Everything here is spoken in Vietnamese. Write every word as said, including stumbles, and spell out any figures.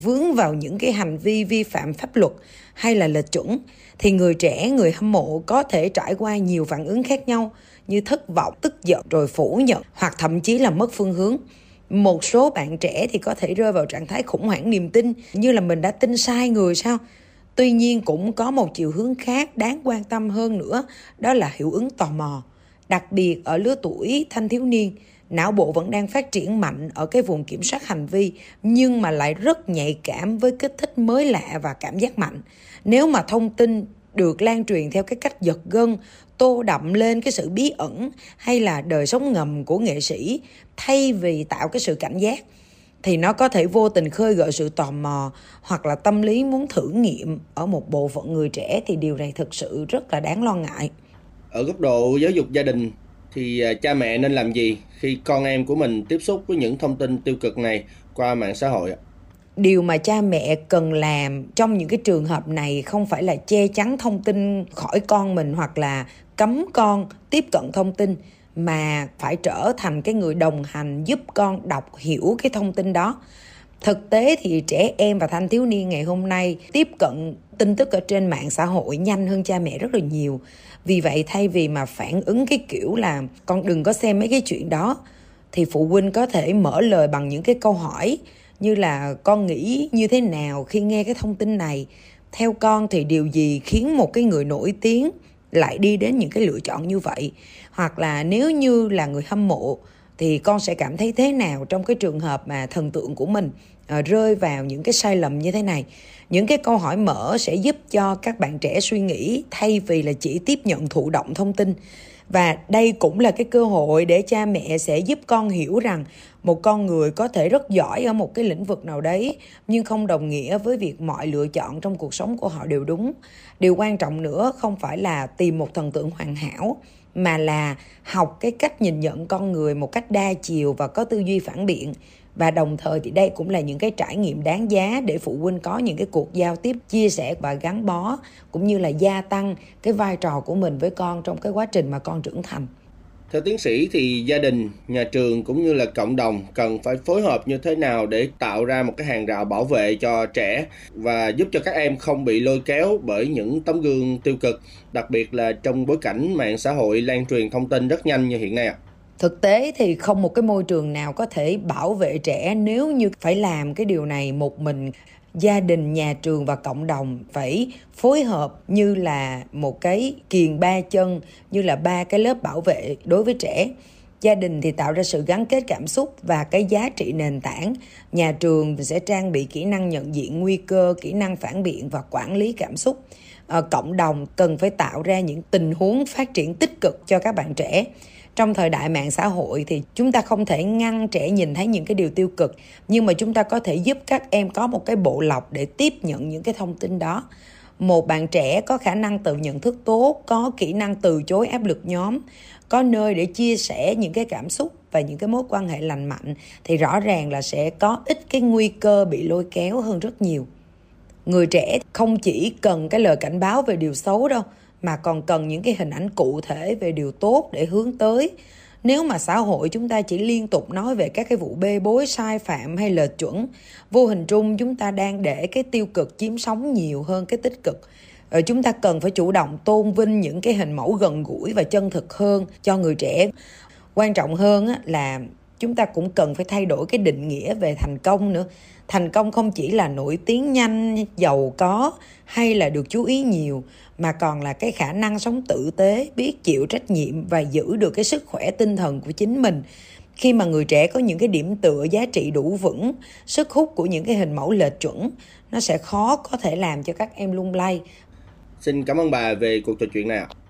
vướng vào những cái hành vi vi phạm pháp luật hay là lệch chuẩn, thì người trẻ, người hâm mộ có thể trải qua nhiều phản ứng khác nhau như thất vọng, tức giận, rồi phủ nhận hoặc thậm chí là mất phương hướng. Một số bạn trẻ thì có thể rơi vào trạng thái khủng hoảng niềm tin, như là mình đã tin sai người sao. Tuy nhiên cũng có một chiều hướng khác đáng quan tâm hơn nữa, đó là hiệu ứng tò mò. Đặc biệt ở lứa tuổi thanh thiếu niên, não bộ vẫn đang phát triển mạnh ở cái vùng kiểm soát hành vi, nhưng mà lại rất nhạy cảm với kích thích mới lạ và cảm giác mạnh. Nếu mà thông tin được lan truyền theo cái cách giật gân, tô đậm lên cái sự bí ẩn hay là đời sống ngầm của nghệ sĩ, thay vì tạo cái sự cảnh giác, thì nó có thể vô tình khơi gợi sự tò mò hoặc là tâm lý muốn thử nghiệm ở một bộ phận người trẻ, thì điều này thực sự rất là đáng lo ngại. Ở góc độ giáo dục gia đình thì cha mẹ nên làm gì khi con em của mình tiếp xúc với những thông tin tiêu cực này qua mạng xã hội ạ? Điều mà cha mẹ cần làm trong những cái trường hợp này không phải là che chắn thông tin khỏi con mình hoặc là cấm con tiếp cận thông tin, mà phải trở thành cái người đồng hành giúp con đọc hiểu cái thông tin đó. Thực tế thì trẻ em và thanh thiếu niên ngày hôm nay tiếp cận tin tức ở trên mạng xã hội nhanh hơn cha mẹ rất là nhiều. Vì vậy thay vì mà phản ứng cái kiểu là con đừng có xem mấy cái chuyện đó, thì phụ huynh có thể mở lời bằng những cái câu hỏi như là con nghĩ như thế nào khi nghe cái thông tin này? Theo con thì điều gì khiến một cái người nổi tiếng lại đi đến những cái lựa chọn như vậy? Hoặc là nếu như là người hâm mộ thì con sẽ cảm thấy thế nào trong cái trường hợp mà thần tượng của mình à, rơi vào những cái sai lầm như thế này? Những cái câu hỏi mở sẽ giúp cho các bạn trẻ suy nghĩ thay vì là chỉ tiếp nhận thụ động thông tin. Và đây cũng là cái cơ hội để cha mẹ sẽ giúp con hiểu rằng một con người có thể rất giỏi ở một cái lĩnh vực nào đấy, nhưng không đồng nghĩa với việc mọi lựa chọn trong cuộc sống của họ đều đúng. Điều quan trọng nữa không phải là tìm một thần tượng hoàn hảo, mà là học cái cách nhìn nhận con người một cách đa chiều và có tư duy phản biện. Và đồng thời thì đây cũng là những cái trải nghiệm đáng giá để phụ huynh có những cái cuộc giao tiếp, chia sẻ và gắn bó, cũng như là gia tăng cái vai trò của mình với con trong cái quá trình mà con trưởng thành. Theo tiến sĩ thì gia đình, nhà trường cũng như là cộng đồng cần phải phối hợp như thế nào để tạo ra một cái hàng rào bảo vệ cho trẻ và giúp cho các em không bị lôi kéo bởi những tấm gương tiêu cực, đặc biệt là trong bối cảnh mạng xã hội lan truyền thông tin rất nhanh như hiện nay ạ? Thực tế thì không một cái môi trường nào có thể bảo vệ trẻ nếu như phải làm cái điều này một mình. Gia đình, nhà trường và cộng đồng phải phối hợp như là một cái kiềng ba chân, như là ba cái lớp bảo vệ đối với trẻ. Gia đình thì tạo ra sự gắn kết cảm xúc và cái giá trị nền tảng. Nhà trường sẽ trang bị kỹ năng nhận diện nguy cơ, kỹ năng phản biện và quản lý cảm xúc. À, cộng đồng cần phải tạo ra những tình huống phát triển tích cực cho các bạn trẻ. Trong thời đại mạng xã hội thì chúng ta không thể ngăn trẻ nhìn thấy những cái điều tiêu cực, nhưng mà chúng ta có thể giúp các em có một cái bộ lọc để tiếp nhận những cái thông tin đó. Một bạn trẻ có khả năng tự nhận thức tốt, có kỹ năng từ chối áp lực nhóm, có nơi để chia sẻ những cái cảm xúc và những cái mối quan hệ lành mạnh, thì rõ ràng là sẽ có ít cái nguy cơ bị lôi kéo hơn rất nhiều. Người trẻ không chỉ cần cái lời cảnh báo về điều xấu đâu, mà còn cần những cái hình ảnh cụ thể về điều tốt để hướng tới. Nếu mà xã hội chúng ta chỉ liên tục nói về các cái vụ bê bối, sai phạm hay lệch chuẩn, vô hình trung chúng ta đang để cái tiêu cực chiếm sóng nhiều hơn cái tích cực. Ờ, chúng ta cần phải chủ động tôn vinh những cái hình mẫu gần gũi và chân thực hơn cho người trẻ. Quan trọng hơn á, là chúng ta cũng cần phải thay đổi cái định nghĩa về thành công nữa. Thành công không chỉ là nổi tiếng nhanh, giàu có hay là được chú ý nhiều, mà còn là cái khả năng sống tử tế, biết chịu trách nhiệm và giữ được cái sức khỏe tinh thần của chính mình. Khi mà người trẻ có những cái điểm tựa giá trị đủ vững, sức hút của những cái hình mẫu lệch chuẩn, nó sẽ khó có thể làm cho các em lung lay. Xin cảm ơn bà về cuộc trò chuyện này ạ.